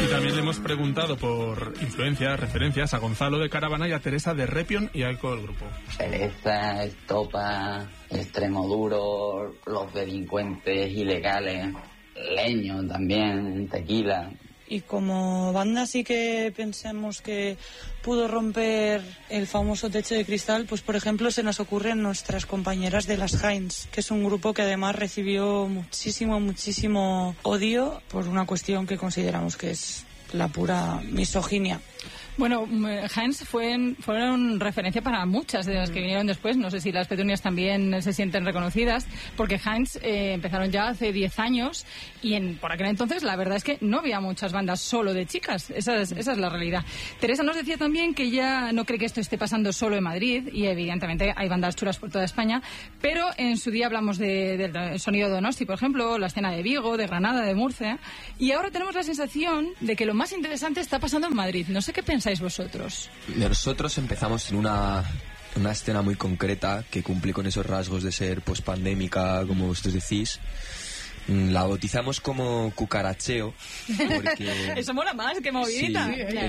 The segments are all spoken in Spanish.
Y también le hemos preguntado por influencias, referencias a Gonzalo de Caravana y a Teresa de Repion y a Eco del grupo. Cereza, Estopa, Extremoduro, Los Delincuentes Ilegales, Leño también, Tequila. Y como banda sí que pensamos que pudo romper el famoso techo de cristal, pues por ejemplo se nos ocurren nuestras compañeras de las Heinz, que es un grupo que además recibió muchísimo odio por una cuestión que consideramos que es la pura misoginia. Bueno, Heinz fueron referencia para muchas de las que vinieron después. No sé si las Petunias también se sienten reconocidas, porque Heinz empezaron ya hace 10 años y por aquel entonces la verdad es que no había muchas bandas solo de chicas. Esa es la realidad. Teresa nos decía también que ella no cree que esto esté pasando solo en Madrid, y evidentemente hay bandas chulas por toda España, pero en su día hablamos del sonido de Donosti, por ejemplo, la escena de Vigo, de Granada, de Murcia, y ahora tenemos la sensación de que lo más interesante está pasando en Madrid. No sé qué pensáis vosotros. Nosotros empezamos en una escena muy concreta que cumple con esos rasgos de ser pospandémica, como vosotros decís. La bautizamos como cucaracheo porque eso mola más que movidita.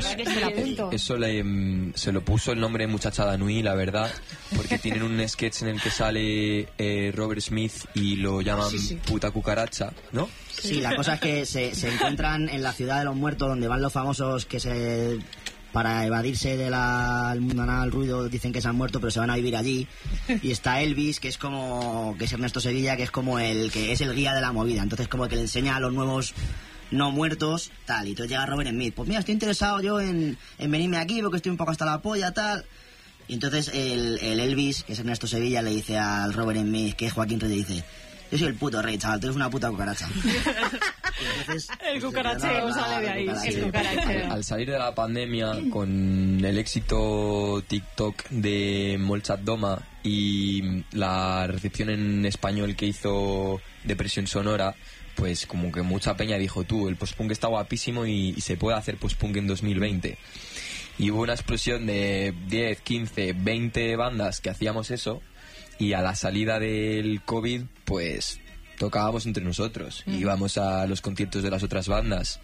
Eso se lo puso el nombre de Muchachada Nui, la verdad, porque tienen un sketch en el que sale Robert Smith y lo llaman puta cucaracha, ¿no? Sí, la cosa es que se encuentran en la ciudad de los muertos, donde van los famosos que para evadirse del mundanal ruido dicen que se han muerto, pero se van a vivir allí. Y está Elvis, que es Ernesto Sevilla, que es como el guía de la movida. Entonces como que le enseña a los nuevos no muertos, tal. Y entonces llega Robert Smith, pues mira, estoy interesado yo en venirme aquí porque estoy un poco hasta la polla, tal. Y entonces el Elvis, que es Ernesto Sevilla, le dice al Robert Smith, que es Joaquín Rey, le dice: yo soy el puto rey, chaval, tú eres una puta cucaracha. Entonces, el cucaracheo sale de ahí. El cucaracheo. Al salir de la pandemia, con el éxito TikTok de Molchat Doma y la recepción en español que hizo Depresión Sonora, pues como que mucha peña dijo: tú, el post-punk está guapísimo y se puede hacer post-punk en 2020. Y hubo una explosión de 10, 15, 20 bandas que hacíamos eso. Y a la salida del COVID, pues tocábamos entre nosotros. Íbamos a los conciertos de las otras bandas.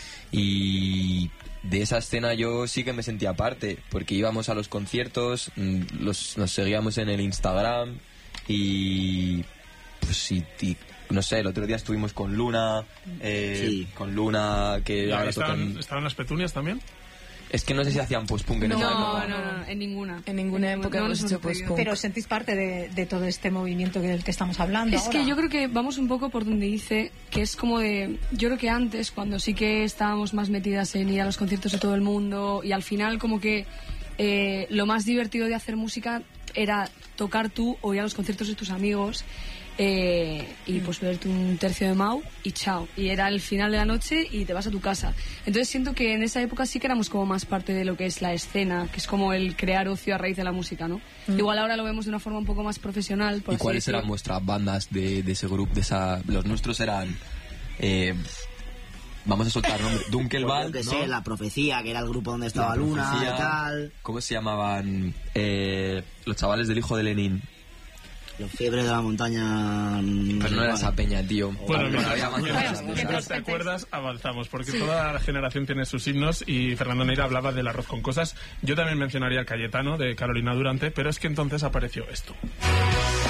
Y de esa escena yo sí que me sentía parte, porque íbamos a los conciertos, nos seguíamos en el Instagram y pues no sé, el otro día estuvimos con Luna, con Luna, que ahora ¿Estaban las Petunias también? Es que no sé si hacían post-punk en esa época. No, en ninguna. En ninguna época hemos hecho post-punk. Pero sentís parte de todo este movimiento del que estamos hablando. Es ahora. que yo creo que vamos un poco por donde dice que es como de... Yo creo que antes, cuando sí que estábamos más metidas en ir a los conciertos de todo el mundo, y al final como que lo más divertido de hacer música era tocar tú o ir a los conciertos de tus amigos, y pues verte un tercio de Mau y chao, y era el final de la noche y te vas a tu casa. Entonces siento que en esa época sí que éramos como más parte de lo que es la escena, que es como el crear ocio a raíz de la música, ¿no? Igual ahora lo vemos de una forma un poco más profesional, por ¿Y así cuáles decirlo. eran vuestras bandas de ese grupo? Los nuestros eran vamos a soltar nombre, Dunkelwald, que ¿no? sé, La Profecía, que era el grupo donde estaba Luna y tal. ¿Cómo se llamaban los chavales del hijo de Lenin? Los Fiebres de la Montaña. Pero no era esa peña, tío. Bueno, mientras te acuerdas, avanzamos, porque toda la generación tiene sus himnos y Fernando Neira hablaba del arroz con cosas. Yo también mencionaría Cayetano, de Carolina Durante, pero es que entonces apareció esto.